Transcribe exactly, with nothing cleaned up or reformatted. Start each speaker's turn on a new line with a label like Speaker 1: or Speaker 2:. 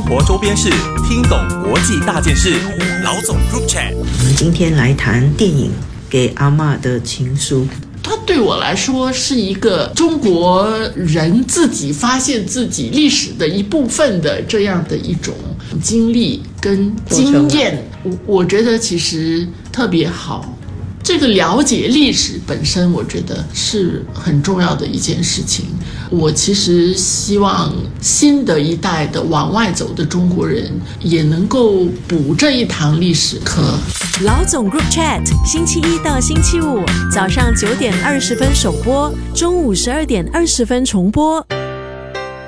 Speaker 1: 活周边事，听懂国际大件事。老总 Group Chat，
Speaker 2: 我们今天来谈电影《给阿嬷的情书》。
Speaker 3: 它对我来说是一个中国人自己发现自己历史的一部分的这样的一种经历跟经验，我我觉得其实特别好。这个了解历史本身，我觉得是很重要的一件事情。我其实希望新的一代的往外走的中国人也能够补这一堂历史课。
Speaker 4: 老总 Group Chat， 星期一到星期五早上九点二十分首播，中午十二点二十分重播。